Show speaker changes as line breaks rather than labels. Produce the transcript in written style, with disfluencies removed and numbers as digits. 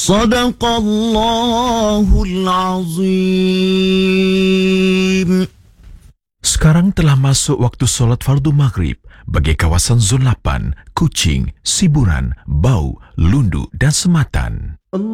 Sadaqallahul azim.
Sekarang telah masuk waktu solat fardu maghrib bagi kawasan Zon 8, Kuching, Siburan, Bau, Lundu dan Sematan.